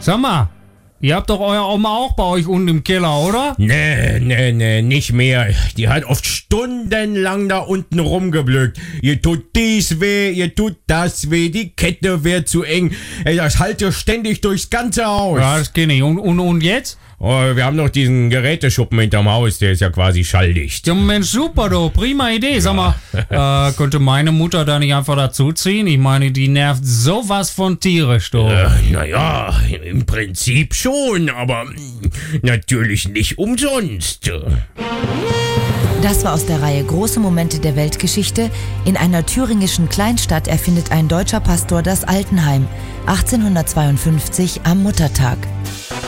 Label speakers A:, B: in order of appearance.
A: Sag mal, ihr habt doch euer Oma auch bei euch unten im Keller, oder?
B: Nee, nicht mehr. Die hat oft stundenlang da unten rumgeblökt. Ihr tut dies weh, ihr tut das weh, die Kette wird zu eng. Ey, das halte ständig durchs ganze Haus.
A: Ja, das kenn ich. Und jetzt?
B: Oh, wir haben noch diesen Geräteschuppen hinterm Haus, der ist ja quasi schalldicht.
A: Ja, Mensch, super, du. Prima Idee. Sag mal, könnte meine Mutter da nicht einfach dazuziehen? Ich meine, die nervt sowas von tierisch, du.
B: Naja, im Prinzip schon, aber natürlich nicht umsonst.
C: Das war aus der Reihe Große Momente der Weltgeschichte. In einer thüringischen Kleinstadt erfindet ein deutscher Pastor das Altenheim. 1852 am Muttertag.